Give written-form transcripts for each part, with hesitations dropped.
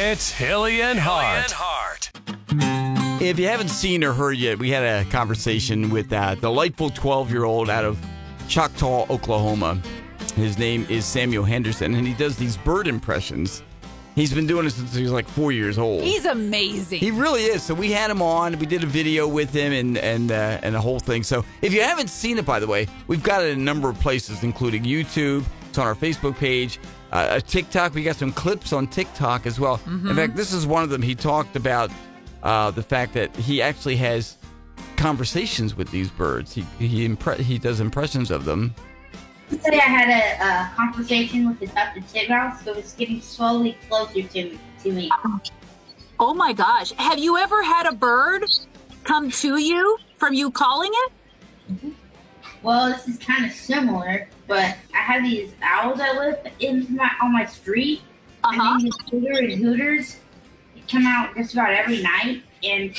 It's Hilly and Hart. If you haven't seen or heard yet, we had a conversation with that delightful 12-year-old out of Choctaw, Oklahoma. His name is Samuel Henderson, and he does these bird impressions. He's been doing it since he was like 4 years old. He's amazing. He really is. So we had him on. We did a video with him and the whole thing. So if you haven't seen it, by the way, we've got it in a number of places, including YouTube. It's on our Facebook page. TikTok. We got some clips on TikTok as well. Mm-hmm. In fact, this is one of them. He talked about the fact that he actually has conversations with these birds. He does impressions of them. Today I had a conversation with the Dr. Titmouse, so it's getting slowly closer to me. Oh my gosh. Have you ever had a bird come to you from you calling it? Mm-hmm. Well, this is kind of similar, but I have these owls that live on my street. And these hooters come out just about every night, and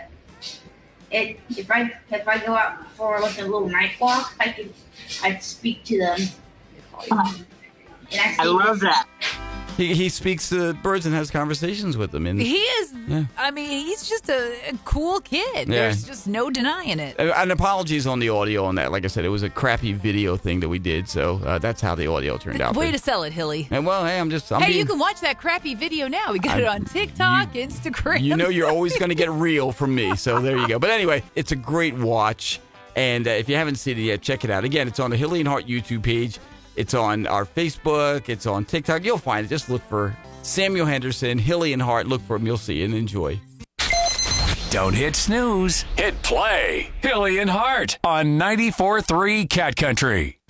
if I go out for like a little night walk, I'd speak to them. I love that. He speaks to birds and has conversations with them. He is. Yeah. I mean, he's just a cool kid. Yeah. There's just no denying it. And apologies on the audio on that. Like I said, it was a crappy video thing that we did, so that's how the audio turned out. Way to sell it, Hilly. And well, hey, you can watch that crappy video now. We got it on TikTok, Instagram. You know you're always going to get real from me, so there you go. But anyway, it's a great watch, and if you haven't seen it yet, check it out. Again, it's on the Hilly and Hart YouTube page. It's on our Facebook. It's on TikTok. You'll find it. Just look for Samuel Henderson, Hilly and Hart. Look for him. You'll see it and enjoy. Don't hit snooze. Hit play. Hilly and Hart on 94.3 Cat Country.